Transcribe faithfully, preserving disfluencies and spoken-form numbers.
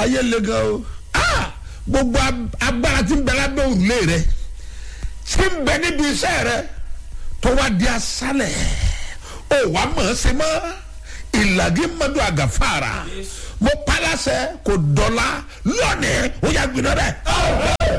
ayé le gan o gbogbo agbára tí ń bẹ lábẹ́ òrùlé rẹ tí ń bẹ níbi iṣẹ́ rẹ tó wá di asálẹ̀ ó wàá mọ̀ ọ́ sí mọ́ ìlàgí mọ́dù àgàfàrà mo pálásẹ̀ kò dọ̀la lónìí ó yà gbiná rẹ̀.